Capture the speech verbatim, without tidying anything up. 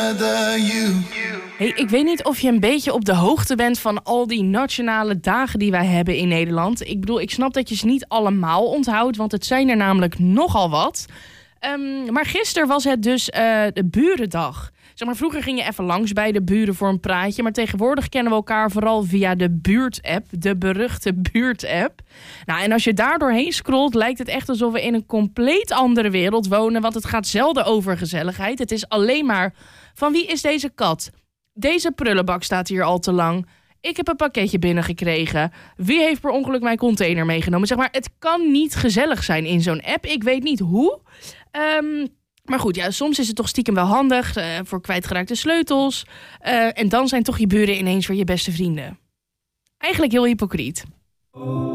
Hey, ik weet niet of je een beetje op de hoogte bent van al die nationale dagen die wij hebben in Nederland. Ik bedoel, ik snap dat je ze niet allemaal onthoudt, want het zijn er namelijk nogal wat. Um, maar gisteren was het dus uh, de Burendag. Zeg maar, vroeger ging je even langs bij de buren voor een praatje, maar tegenwoordig kennen we elkaar vooral via de buurt-app, de beruchte buurt-app. Nou, en als je daar doorheen scrolt, lijkt het echt alsof we in een compleet andere wereld wonen, want het gaat zelden over gezelligheid. Het is alleen maar van wie is deze kat? Deze prullenbak staat hier al te lang. Ik heb een pakketje binnengekregen. Wie heeft per ongeluk mijn container meegenomen? Zeg maar, het kan niet gezellig zijn in zo'n app. Ik weet niet hoe. Um, maar goed, ja, soms is het toch stiekem wel handig uh, voor kwijtgeraakte sleutels. Uh, en dan zijn toch je buren ineens weer je beste vrienden. Eigenlijk heel hypocriet.